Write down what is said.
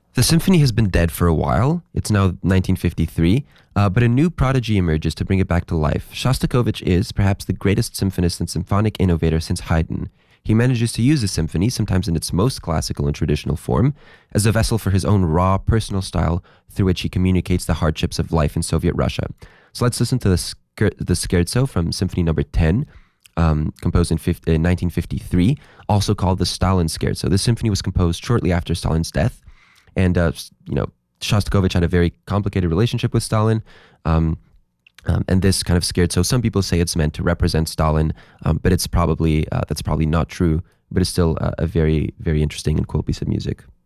The symphony has been dead for a while. It's now 1953, but a new prodigy emerges to bring it back to life. Shostakovich is perhaps the greatest symphonist and symphonic innovator since Haydn. He manages to use the symphony, sometimes in its most classical and traditional form, as a vessel for his own raw, personal style through which he communicates the hardships of life in Soviet Russia. So let's listen to the scherzo from Symphony Number 10, composed in 1953, also called the Stalin Scherzo. This symphony was composed shortly after Stalin's death, and Shostakovich had a very complicated relationship with Stalin. And this kind of scherzo, some people say it's meant to represent Stalin, but it's probably that's probably not true. But it's still a very, very interesting and cool piece of music.